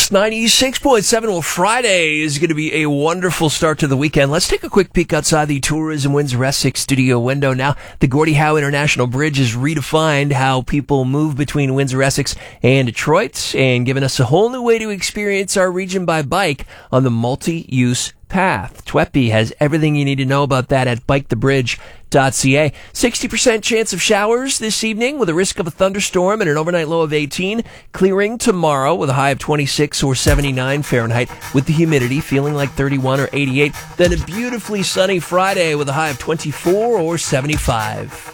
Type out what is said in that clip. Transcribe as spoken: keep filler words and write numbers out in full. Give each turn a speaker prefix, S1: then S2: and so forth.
S1: Kicks ninety-six point seven. Well, Friday is going to be a wonderful start to the weekend. Let's take a quick peek outside the Tourism Windsor Essex studio window now. The Gordie Howe International Bridge has redefined how people move between Windsor Essex and Detroit and given us a whole new way to experience our region by bike on the multi-use path. T W E P has everything you need to know about that at bike the bridge dot c a. sixty percent chance of showers this evening with a risk of a thunderstorm and an overnight low of eighteen. Clearing tomorrow with a high of twenty-six or seventy-nine Fahrenheit with the humidity feeling like thirty-one or eighty-eight. Then a beautifully sunny Friday with a high of twenty-four or seventy-five.